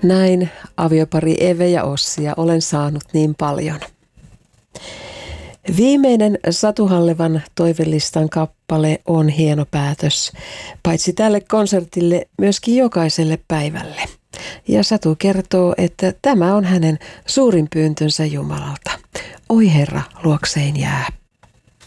Näin aviopari Eve ja Ossia olen saanut niin paljon. Viimeinen Satu Hallevan toivelistan kappale on hieno päätös, paitsi tälle konsertille myöskin jokaiselle päivälle. Ja Satu kertoo, että tämä on hänen suurin pyyntönsä Jumalalta. Oi Herra, luoksein jää.